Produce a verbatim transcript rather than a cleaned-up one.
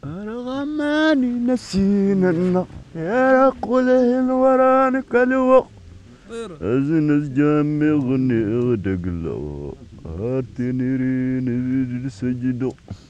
أنا غماني نسينا النار يا رقله الورانك الوقت أزنز جامي غني غدق لو هاتني رين سجدو